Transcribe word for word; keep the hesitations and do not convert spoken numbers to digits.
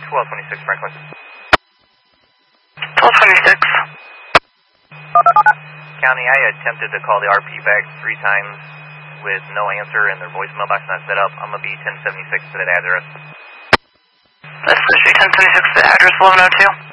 twelve twenty-six Franklin. twelve twenty-six. County, I attempted to call the R P back three times with no answer and their voicemail box not set up. I'm going to be ten seventy-six to that address. That's ten seventy-six to the address, eleven oh two.